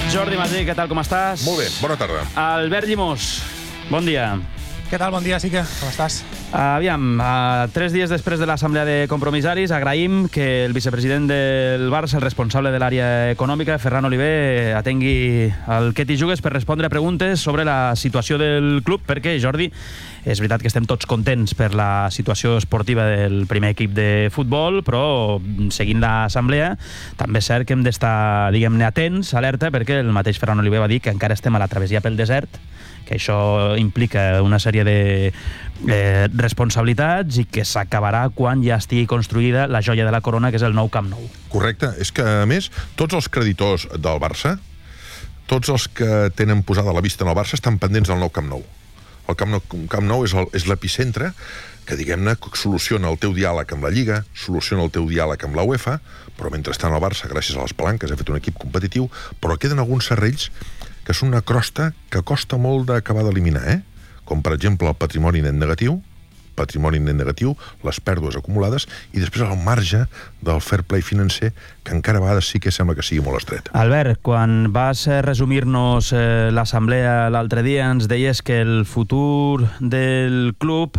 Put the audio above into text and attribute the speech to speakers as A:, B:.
A: Jordi Masí, què tal, com estàs?
B: Molt bé, bona tarda.
A: Albert Llimós, bon dia.
C: Què tal? Bon dia, Sique. Com estàs?
A: Aviam, 3 dies després de l'assemblea de compromissaris, agraïm que el vicepresident del Barça, el responsable de l'àrea econòmica, Ferran Oliver, atengui el que t'hi jugues per respondre a preguntes sobre la situació del club, perquè, Jordi, és veritat que estem tots contents per la situació esportiva del primer equip de futbol, però seguint l'assemblea també és cert que hem d'estar, diguem-ne, atents, alerta, perquè el mateix Ferran Oliver va dir que encara estem a la travessia pel desert, que això implica una sèrie de responsabilitats i que s'acabarà quan ja estigui construïda la joia de la corona, que és el nou Camp Nou. Correcte.
B: És que, a més, tots els creditors del Barça, tots els que tenen posada la vista en el Barça, estan pendents del nou Camp Nou. El Camp Nou és l'epicentre que, diguem-ne, soluciona el teu diàleg amb la Lliga, soluciona el teu diàleg amb la UEFA, però mentrestant el Barça, gràcies a les palanques, ha fet un equip competitiu, però queden alguns serrells que són una crosta que costa molt d'acabar d'eliminar, com per exemple el patrimoni net negatiu, les pèrdues acumulades i després el marge del fair play financer, que encara a vegades sí que sembla que sigui molt estret.
A: Albert, quan vas resumir-nos l'assemblea l'altre dia, ens deies que el futur del club